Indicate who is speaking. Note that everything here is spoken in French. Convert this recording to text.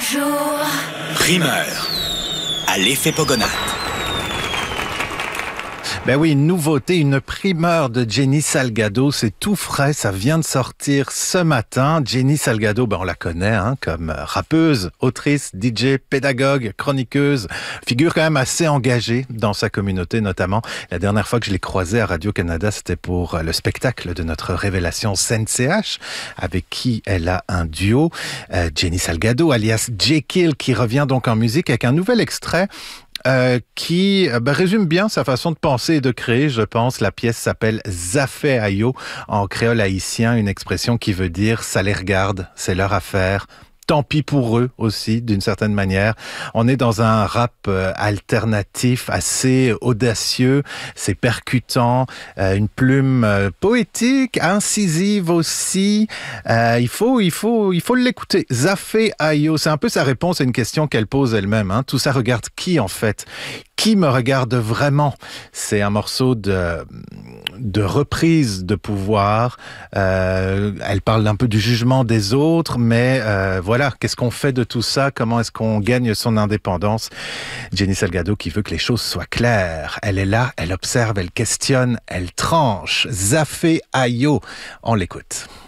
Speaker 1: Primeur, à l'effet Pogonat.
Speaker 2: Ben oui, une nouveauté, une primeur de Jenny Salgado, c'est tout frais, ça vient de sortir ce matin. Jenny Salgado, on la connaît comme rappeuse, autrice, DJ, pédagogue, chroniqueuse, figure quand même assez engagée dans sa communauté notamment. La dernière fois que je l'ai croisée à Radio-Canada, c'était pour le spectacle de notre révélation SENCH, avec qui elle a un duo. Jenny Salgado, alias Jekyll, qui revient donc en musique avec un nouvel extrait qui résume bien sa façon de penser et de créer, je pense. La pièce s'appelle Zafé Ayo, en créole haïtien, une expression qui veut dire « ça les regarde, c'est leur affaire ». Tant pis pour eux aussi, d'une certaine manière. On est dans un rap alternatif assez audacieux, c'est percutant, une plume poétique, incisive aussi. Il faut l'écouter. Zafé Ayo, c'est un peu sa réponse à une question qu'elle pose elle-même. Tout ça regarde qui en fait ? Qui me regarde vraiment? C'est un morceau de reprise de pouvoir. Elle parle un peu du jugement des autres, mais voilà, qu'est-ce qu'on fait de tout ça? Comment est-ce qu'on gagne son indépendance? Jenny Salgado qui veut que les choses soient claires. Elle est là, elle observe, elle questionne, elle tranche. Zafé Ayo, on l'écoute.